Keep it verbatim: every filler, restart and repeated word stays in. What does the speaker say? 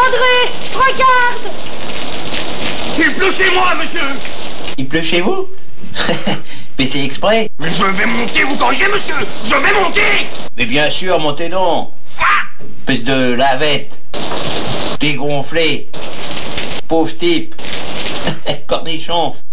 André, regarde! Il pleut chez moi, monsieur! Il pleut chez vous? Mais c'est exprès. Mais je vais monter, vous corrigez, monsieur! Je vais monter! Mais bien sûr, montez donc. Espèce de lavette. Dégonflé. Pauvre type. Cornichon.